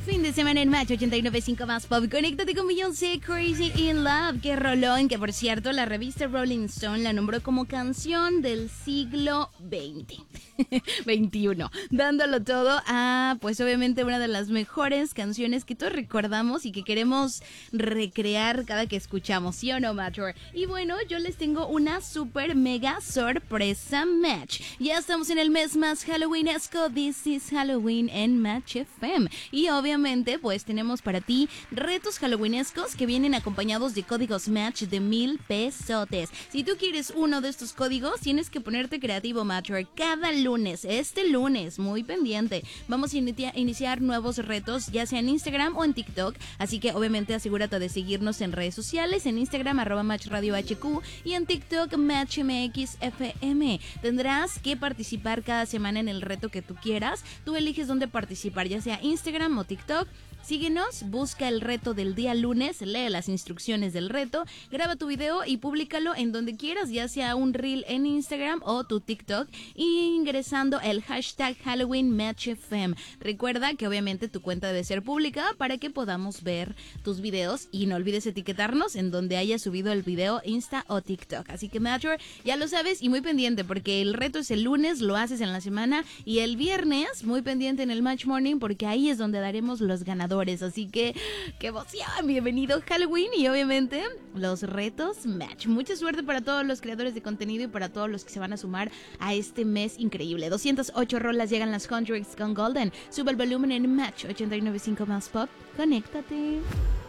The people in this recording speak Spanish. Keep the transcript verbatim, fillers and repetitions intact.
Fin de semana en Match ochenta y nueve punto cinco más pop. Conéctate con Beyoncé, Crazy in Love. Qué rolón, que por cierto la revista Rolling Stone la nombró como canción del siglo veinte. veintiuno. Dándolo todo a, pues obviamente, una de las mejores canciones que todos recordamos y que queremos recrear cada que escuchamos, ¿sí o no, Matcher? Y bueno, yo les tengo una super mega sorpresa, Match. Ya estamos en el mes más Halloweenesco. This is Halloween en Match F M. Y obviamente, pues tenemos para ti retos halloweenescos que vienen acompañados de códigos Match de mil pesotes. Si tú quieres uno de estos códigos, tienes que ponerte creativo, Matcher. Cada lunes, este lunes, muy pendiente, vamos a inicia- iniciar nuevos retos, ya sea en Instagram o en TikTok. Así que obviamente asegúrate de seguirnos en redes sociales, en Instagram, arroba Match Radio H Q, y en TikTok, Match M X F M. Tendrás que participar cada semana en el reto que tú quieras. Tú eliges dónde participar, ya sea Instagram o TikTok. Síguenos, busca el reto del día lunes, lee las instrucciones del reto, graba tu video y públicalo en donde quieras, ya sea un reel en Instagram o tu TikTok, ingresando el hashtag Halloween Match F M. Recuerda que obviamente tu cuenta debe ser pública para que podamos ver tus videos, y no olvides etiquetarnos en donde hayas subido el video, Insta o TikTok. Así que, Matcher, ya lo sabes, y muy pendiente porque el reto es el lunes, lo haces en la semana, y el viernes muy pendiente en el Match Morning porque ahí es donde daremos los ganadores. Así que, ¡qué emoción! Bienvenido Halloween y obviamente los retos Match. Mucha suerte para todos los creadores de contenido y para todos los que se van a sumar a este mes increíble. doscientas ocho rolas llegan las Contracts con Golden. Sube el volumen en Match ochenta y nueve punto cinco más pop. Conéctate.